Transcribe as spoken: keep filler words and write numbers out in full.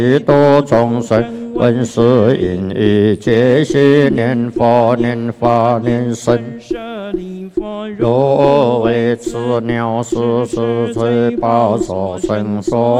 许多众生闻是因意，皆悉念佛念法念僧。若为此鸟事是罪报所生所